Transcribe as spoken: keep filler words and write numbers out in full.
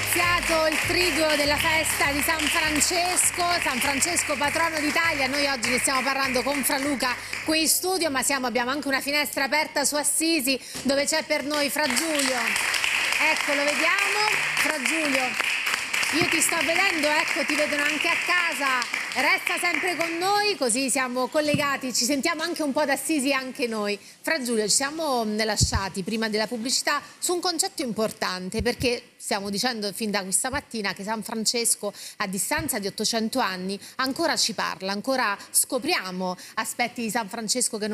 iniziato il triduo della festa di San Francesco, San Francesco patrono d'Italia. Noi oggi ne stiamo parlando con Fra Luca qui in studio, ma siamo, abbiamo anche una finestra aperta su Assisi dove c'è per noi Fra Giulio. Ecco, lo vediamo, Fra Giulio. Io ti sto vedendo, ecco, ti vedono anche a casa. Resta sempre con noi, così siamo collegati, ci sentiamo anche un po' d'Assisi anche noi. Fra Giulio, ci siamo lasciati prima della pubblicità su un concetto importante, perché stiamo dicendo fin da questa mattina che San Francesco, a distanza di ottocento anni, ancora ci parla, ancora scopriamo aspetti di San Francesco che non